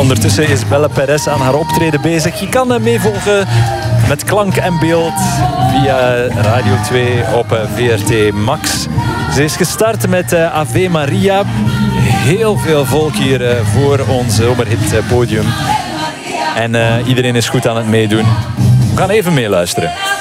ondertussen is Belle Perez aan haar optreden bezig. Je kan meevolgen met klank en beeld via Radio 2 op VRT Max. Ze is gestart met Ave Maria. Heel veel volk hier voor ons zomerhit podium. En iedereen is goed aan het meedoen. We gaan even meeluisteren.